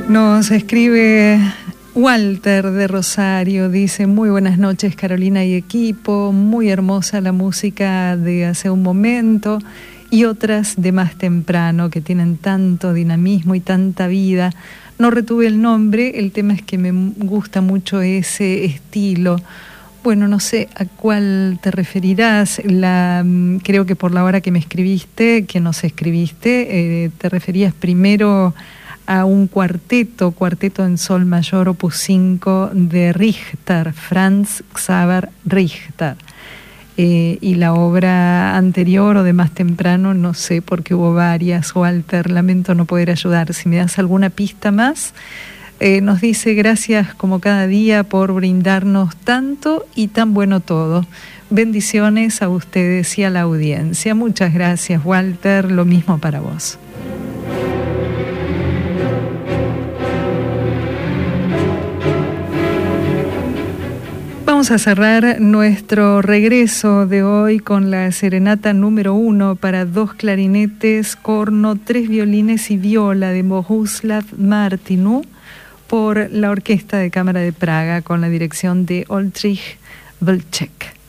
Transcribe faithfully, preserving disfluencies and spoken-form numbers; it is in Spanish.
Nos escribe Walter de Rosario, dice: muy buenas noches Carolina y equipo, muy hermosa la música de hace un momento y otras de más temprano que tienen tanto dinamismo y tanta vida. No retuve el nombre, el tema es que me gusta mucho ese estilo. Bueno, no sé a cuál te referirás. La, creo que por la hora que me escribiste, que nos escribiste, eh, te referías primero a un cuarteto, cuarteto en sol mayor, opus cinco de Richter, Franz Xaver Richter. Eh, y la obra anterior o de más temprano, no sé, porque hubo varias, Walter, lamento no poder ayudar. Si me das alguna pista más. Eh, nos dice: gracias como cada día por brindarnos tanto y tan bueno todo. Bendiciones a ustedes y a la audiencia. Muchas gracias, Walter, lo mismo para vos. Vamos a cerrar nuestro regreso de hoy con la serenata número uno para dos clarinetes, corno, tres violines y viola de Bohuslav Martinu por la Orquesta de Cámara de Praga con la dirección de Oldřich Vlček.